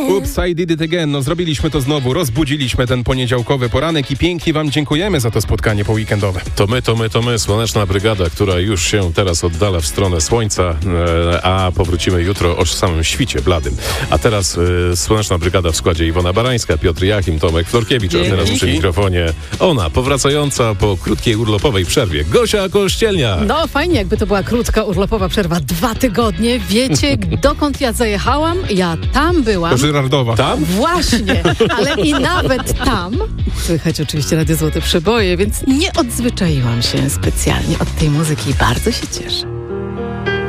Oops, I did it again. No zrobiliśmy to znowu, rozbudziliśmy ten poniedziałkowy poranek i pięknie wam dziękujemy za to spotkanie poweekendowe. To my, Słoneczna Brygada, która już się teraz oddala w stronę słońca, a powrócimy jutro o samym świcie bladym. A teraz Słoneczna Brygada w składzie Iwona Barańska, Piotr Jachim, Tomek Florkiewicz, a teraz przy mikrofonie ona, powracająca po krótkiej urlopowej przerwie, Gosia Kościelnia. No fajnie, jakby to była krótka urlopowa przerwa, 2 tygodnie. Wiecie, dokąd ja zajechałam? Ja tam byłam. Do Żyrardowa. Tam? Właśnie, ale i nawet tam słychać oczywiście Radio Złote Przeboje, więc nie odzwyczaiłam się specjalnie od tej muzyki i bardzo się cieszę.